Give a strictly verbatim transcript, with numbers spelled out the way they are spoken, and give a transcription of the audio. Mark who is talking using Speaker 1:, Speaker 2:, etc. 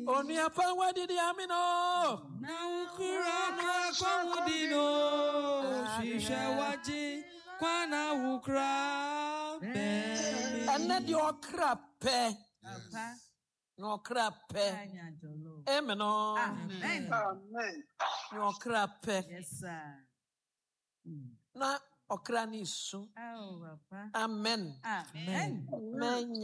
Speaker 1: Oni apa wadidi amino.
Speaker 2: Na ukura na kwa udino. Shisha waji kwa na ukura pe.
Speaker 1: Ene di okra pe. No okra pe. Amen.
Speaker 3: Amen. Amen.
Speaker 1: No okra pe.
Speaker 2: Yes, sir.
Speaker 1: Na okra ni su.
Speaker 2: Oh, Papa.
Speaker 1: Amen.
Speaker 2: Amen.
Speaker 1: Amen.